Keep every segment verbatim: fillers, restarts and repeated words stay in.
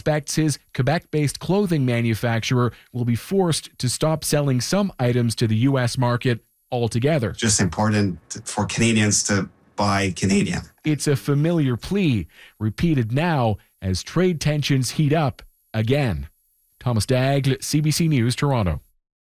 expects his Quebec-based clothing manufacturer will be forced to stop selling some items to the U S market altogether. Just important for Canadians to buy Canadian. It's a familiar plea, repeated now as trade tensions heat up again. Thomas Dagle, C B C News, Toronto.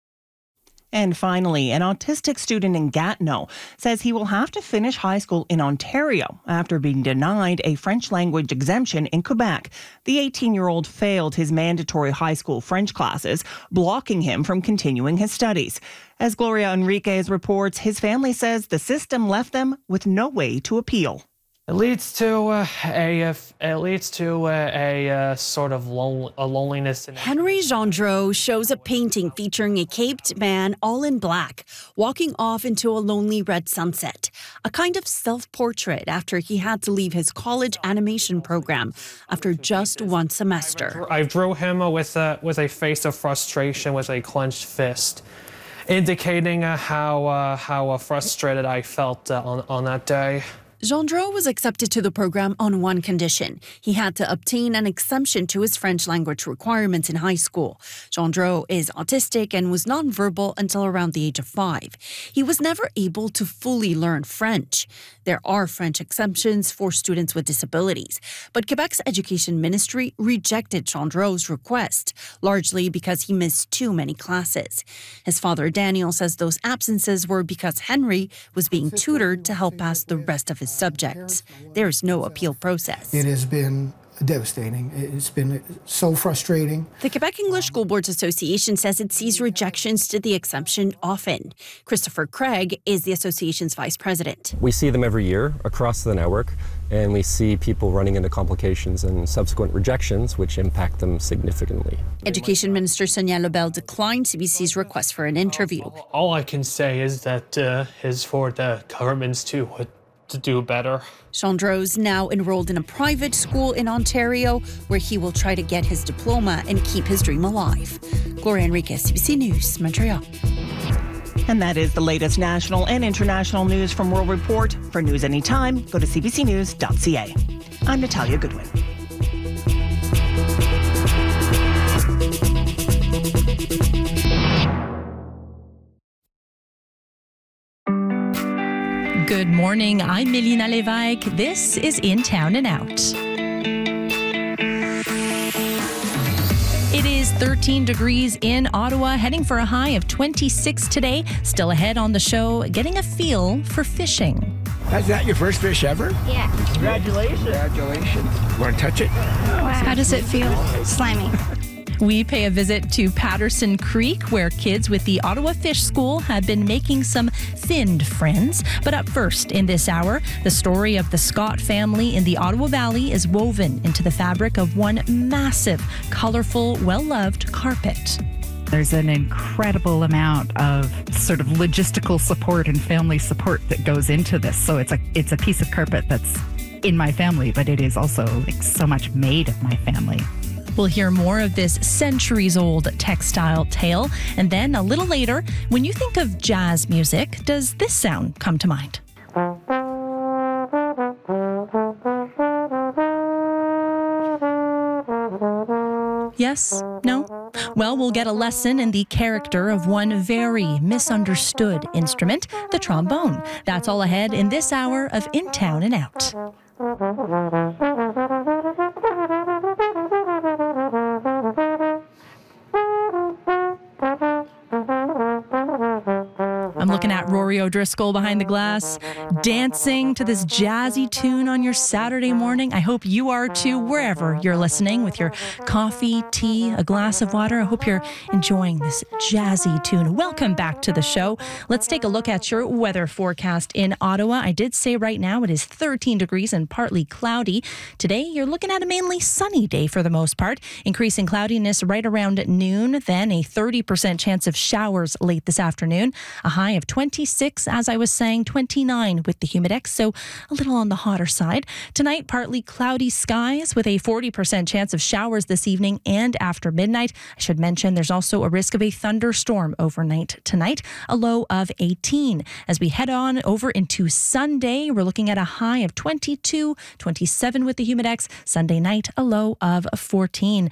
And finally, an autistic student in Gatineau says he will have to finish high school in Ontario after being denied a French language exemption in Quebec. The eighteen-year-old failed his mandatory high school French classes, blocking him from continuing his studies. As Gloria Enriquez reports, his family says the system left them with no way to appeal. It leads to uh, a it leads to uh, a uh, sort of lon- a loneliness. In Henry Gendreau shows a painting featuring a caped man all in black, walking off into a lonely red sunset. A kind of self-portrait after he had to leave his college animation program after just one semester. I drew him with a with a face of frustration, with a clenched fist, indicating uh, how uh, how uh, frustrated I felt uh, on on that day. Gendreau was accepted to the program on one condition. He had to obtain an exemption to his French language requirements in high school. Gendreau is autistic and was nonverbal until around the age of five. He was never able to fully learn French. There are French exemptions for students with disabilities, but Quebec's Education Ministry rejected Gendreau's request, largely because he missed too many classes. His father, Daniel, says those absences were because Henry was being tutored to help pass the rest of his subjects. There is no appeal process. It has been devastating. It's been so frustrating. The Quebec English School Boards Association says it sees rejections to the exemption often. Christopher Craig is the association's vice president. We see them every year across the network, and we see people running into complications and subsequent rejections, which impact them significantly. Education Minister Sonia Lebel declined C B C's request for an interview. All I can say is that uh, is for the governments to uh, to do better. Gendreau's now enrolled in a private school in Ontario where he will try to get his diploma and keep his dream alive. Gloria Enriquez, C B C News, Montreal. And that is the latest national and international news from World Report. For news anytime, go to c b c news dot c a. I'm Natalia Goodwin. Good morning, I'm Melina Lévesque. This is In Town and Out. It is thirteen degrees in Ottawa, heading for a high of twenty-six today. Still ahead on the show, getting a feel for fishing. Is that your first fish ever? Yeah. Congratulations. Congratulations. Want to touch it? How does it feel? Slimy. We pay a visit to Patterson Creek, where kids with the Ottawa Fish School have been making some finned friends. But up first in this hour, the story of the Scott family in the Ottawa Valley is woven into the fabric of one massive, colorful, well-loved carpet. There's an incredible amount of sort of logistical support and family support that goes into this. So it's a it's a piece of carpet that's in my family, but it is also like so much made of my family. We'll hear more of this centuries-old textile tale. And then a little later, when you think of jazz music, does this sound come to mind? Yes? No? Well, we'll get a lesson in the character of one very misunderstood instrument, the trombone. That's all ahead in this hour of In Town and Out. I'm looking at Rory O'Driscoll behind the glass, dancing to this jazzy tune on your Saturday morning. I hope you are too, wherever you're listening, with your coffee, tea, a glass of water. I hope you're enjoying this jazzy tune. Welcome back to the show. Let's take a look at your weather forecast in Ottawa. I did say right now it is thirteen degrees and partly cloudy. Today, you're looking at a mainly sunny day for the most part. Increasing cloudiness right around noon, then a thirty percent chance of showers late this afternoon. A high of twenty-six, as I was saying, twenty-nine with the Humidex, so a little on the hotter side. Tonight, partly cloudy skies with a forty percent chance of showers this evening and after midnight. I should mention there's also a risk of a thunderstorm overnight tonight, a low of eighteen. As we head on over into Sunday, we're looking at a high of twenty-two, twenty-seven with the Humidex. Sunday night, a low of fourteen.